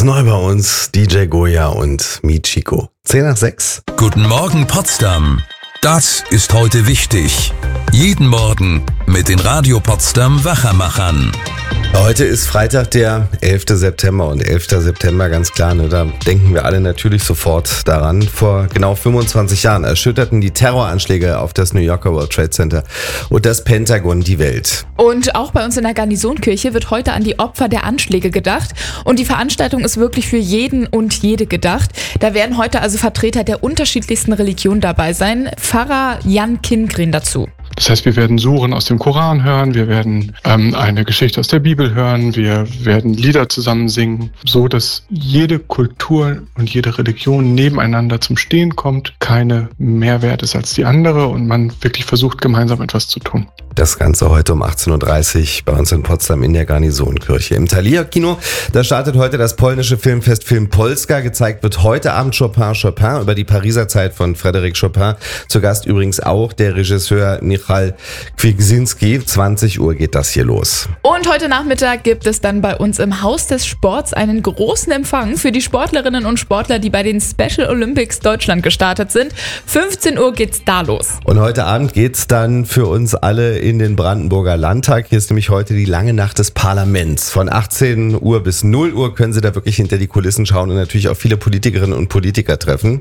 neu bei uns, DJ Goya und Michiko. 10:06. Guten Morgen Potsdam. Das ist heute wichtig. Jeden Morgen mit den Radio Potsdam Wachermachern. Heute ist Freitag, der 11. September und 11. September, ganz klar, ne, da denken wir alle natürlich sofort daran. Vor genau 25 Jahren erschütterten die Terroranschläge auf das New Yorker World Trade Center und das Pentagon die Welt. Und auch bei uns in der Garnisonkirche wird heute an die Opfer der Anschläge gedacht. Und die Veranstaltung ist wirklich für jeden und jede gedacht. Da werden heute also Vertreter der unterschiedlichsten Religionen dabei sein. Pfarrer Jan Kindgren dazu. Das heißt, wir werden Suren aus dem Koran hören, wir werden eine Geschichte aus der Bibel hören, wir werden Lieder zusammen singen, so dass jede Kultur und jede Religion nebeneinander zum Stehen kommt, keine mehr wert ist als die andere und man wirklich versucht, gemeinsam etwas zu tun. Das Ganze heute um 18:30 Uhr bei uns in Potsdam in der Garnisonkirche. Im Thalia-Kino, da startet heute das polnische Filmfest Film Polska. Gezeigt wird heute Abend Chopin über die Pariser Zeit von Frédéric Chopin. Zu Gast übrigens auch der Regisseur Michał Kwiecinski. 20 Uhr geht das hier los. Und heute Nachmittag gibt es dann bei uns im Haus des Sports einen großen Empfang für die Sportlerinnen und Sportler, die bei den Special Olympics Deutschland gestartet sind. 15 Uhr geht's da los. Und heute Abend geht's dann für uns alle in den Brandenburger Landtag. Hier ist nämlich heute die lange Nacht des Parlaments. Von 18 Uhr bis 0 Uhr können Sie da wirklich hinter die Kulissen schauen und natürlich auch viele Politikerinnen und Politiker treffen.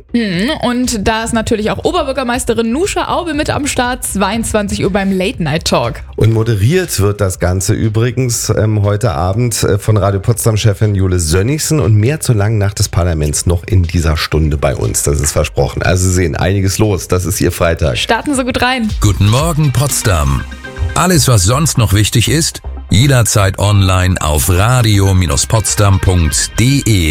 Und da ist natürlich auch Oberbürgermeisterin Nuscha Aube mit am Start, 22 Uhr beim Late Night Talk. Und moderiert wird das Ganze übrigens heute Abend von Radio Potsdam-Chefin Jule Sönnigsen und mehr zur langen Nacht des Parlaments noch in dieser Stunde bei uns. Das ist versprochen. Also Sie sehen einiges los. Das ist Ihr Freitag. Starten Sie gut rein. Guten Morgen Potsdam. Alles, was sonst noch wichtig ist, jederzeit online auf radio-potsdam.de.